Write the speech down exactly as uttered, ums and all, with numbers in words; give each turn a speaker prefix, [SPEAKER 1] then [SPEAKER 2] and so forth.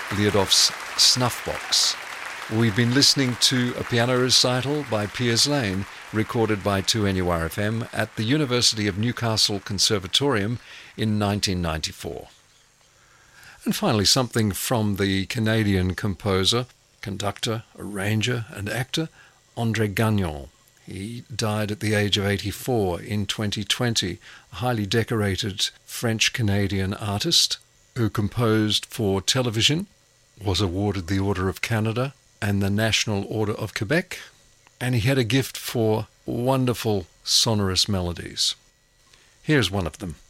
[SPEAKER 1] Lyudov's Snuffbox. We've been listening to a piano recital by Piers Lane, recorded by two N U R F M at the University of Newcastle Conservatorium in nineteen ninety-four. And finally, something from the Canadian composer, conductor, arranger and actor André Gagnon. He died at the age of eighty-four in twenty twenty, a highly decorated French-Canadian artist who composed for television, was awarded the Order of Canada and the National Order of Quebec, and he had a gift for wonderful sonorous melodies. Here's one of them.